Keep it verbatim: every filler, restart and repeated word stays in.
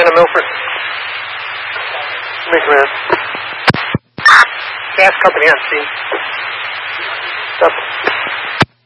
Savannah, Milford. Make command. Gas company on scene. Stop.